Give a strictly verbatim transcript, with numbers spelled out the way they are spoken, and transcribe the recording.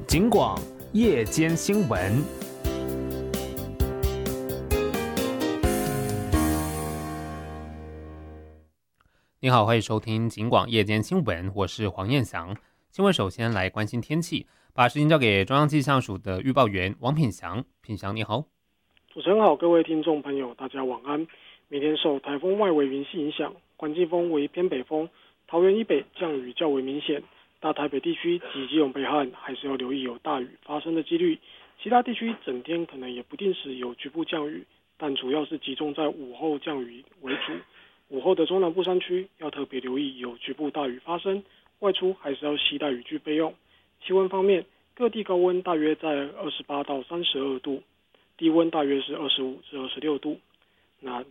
警广夜间新闻。你好，欢迎收听警广夜间新闻，我是黄彦翔。新闻首先来关心天气，把时间交给中央气象署的预报员王品祥。品祥你好。 主持人好，各位听众朋友大家晚安。明天受台风外围云系影响，环境风为偏北风，桃园以北降雨较为明显，大台北地区及基隆北海还是要留意有大雨发生的几率，其他地区整天可能也不定时有局部降雨，但主要是集中在午后降雨为主。午后的中南部山区要特别留意有局部大雨发生，外出还是要携带雨具备用。气温方面，各地高温大约在二十八到三十二度，低温大约是二十五至二十六度。那